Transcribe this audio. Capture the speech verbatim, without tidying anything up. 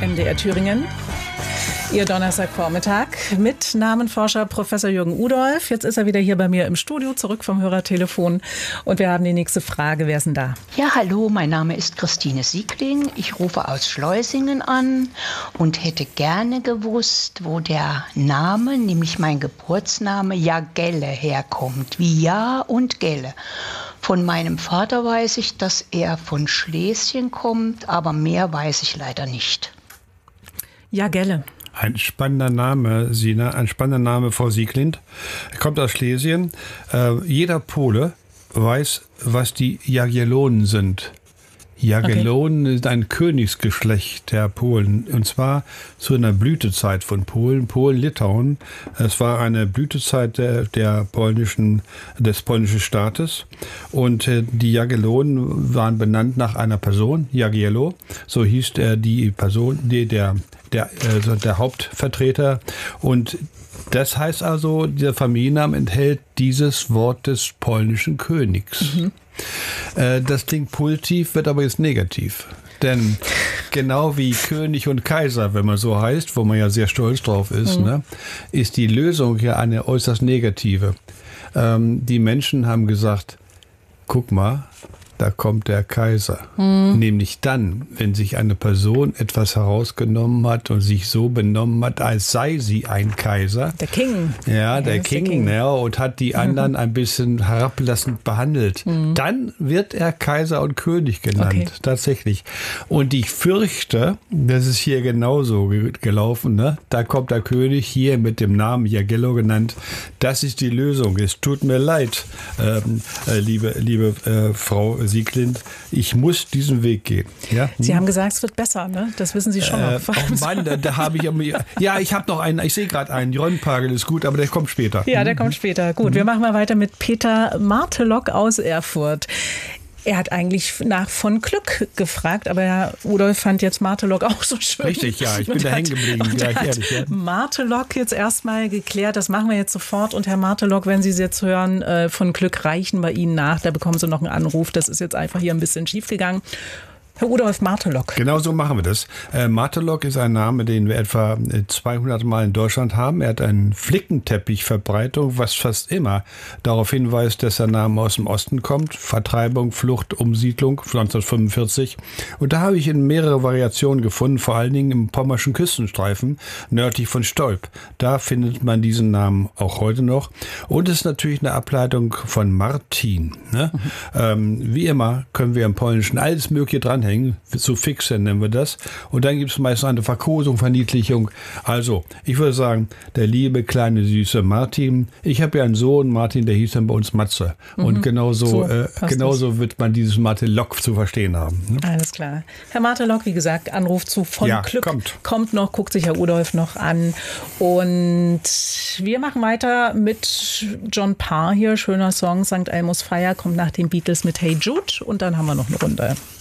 M D R Thüringen. Ihr Donnerstagvormittag mit Namenforscher Professor Jürgen Udolph. Jetzt ist er wieder hier bei mir im Studio, zurück vom Hörertelefon. Und wir haben die nächste Frage. Wer ist denn da? Ja, hallo, mein Name ist Christine Siegling. Ich rufe aus Schleusingen an und hätte gerne gewusst, wo der Name, nämlich mein Geburtsname, Jagelle herkommt. Wie Ja und Gelle. Von meinem Vater weiß ich, dass er von Schlesien kommt, aber mehr weiß ich leider nicht. Jagelle. Ein spannender Name, Sina, ein spannender Name, Frau Sieglind. Er kommt aus Schlesien. Äh, jeder Pole weiß, was die Jagiellonen sind. Jagiellonen okay. ist ein Königsgeschlecht der Polen. Und zwar zu einer Blütezeit von Polen, Polen-Litauen. Es war eine Blütezeit der, der polnischen, des polnischen Staates. Und äh, die Jagiellonen waren benannt nach einer Person, Jagiello. So hieß er die Person, die, der, der, äh, der Hauptvertreter. Und das heißt also, der Familienname enthält dieses Wort des polnischen Königs. Mhm. Das klingt positiv, wird aber jetzt negativ. Denn genau wie König und Kaiser, wenn man so heißt, wo man ja sehr stolz drauf ist, mhm. ne, ist die Lösung hier eine äußerst negative. Ähm, die Menschen haben gesagt, guck mal, da kommt der Kaiser. Mhm. Nämlich dann, wenn sich eine Person etwas herausgenommen hat und sich so benommen hat, als sei sie ein Kaiser. Der King. Ja, der, King, der King. Ja, und hat die anderen ein bisschen herablassend behandelt. Mhm. Dann wird er Kaiser und König genannt, okay. tatsächlich. Und ich fürchte, das ist hier genauso gelaufen. Ne? Da kommt der König hier mit dem Namen Jagello genannt. Das ist die Lösung. Es tut mir leid, ähm, äh, liebe, liebe äh, Frau Sieglind, ich muss diesen Weg gehen. Ja? Sie haben gesagt, es wird besser, ne? Das wissen Sie schon äh, noch. Oh Mann, da, da habe ich ja, ich habe noch einen, ich sehe gerade einen, Ron-Pagel ist gut, aber der kommt später. Ja, der kommt später. Gut, mhm. wir machen mal weiter mit Peter Martelock aus Erfurt. Er hat eigentlich nach von Glück gefragt, aber Herr Udolph fand jetzt Martelock auch so schön. Richtig, ja, ich bin da hängen geblieben. Und ja, hat ehrlich, ja. Martelock jetzt erstmal geklärt, das machen wir jetzt sofort. Und Herr Martelock, wenn Sie es jetzt hören, äh, von Glück reichen bei Ihnen nach, da bekommen Sie noch einen Anruf. Das ist jetzt einfach hier ein bisschen schief gegangen. Herr Udolph Martelock. Genau so machen wir das. Äh, Martelock ist ein Name, den wir etwa zweihundert Mal in Deutschland haben. Er hat eine Flickenteppichverbreitung, was fast immer darauf hinweist, dass der Name aus dem Osten kommt. Vertreibung, Flucht, Umsiedlung neunzehnhundertfünfundvierzig. Und da habe ich in mehrere Variationen gefunden, vor allen Dingen im pommerschen Küstenstreifen, nördlich von Stolp. Da findet man diesen Namen auch heute noch. Und es ist natürlich eine Ableitung von Martin. Ne? Mhm. Ähm, wie immer können wir im Polnischen alles Mögliche dranhängen. Suffixe nennen wir das. Und dann gibt es meist eine Verkosung, Verniedlichung. Also, ich würde sagen, der liebe, kleine, süße Martin. Ich habe ja einen Sohn, Martin, der hieß dann bei uns Matze. Mhm. Und genauso, so, äh, genauso wird man dieses Martelock zu verstehen haben. Ne? Alles klar. Herr Martelock, wie gesagt, Anruf zu von ja, Glück. Kommt. kommt noch, guckt sich Herr Udolph noch an. Und wir machen weiter mit John Parr hier. Schöner Song, Sankt Elmo's Fire, kommt nach den Beatles mit Hey Jude. Und dann haben wir noch eine Runde.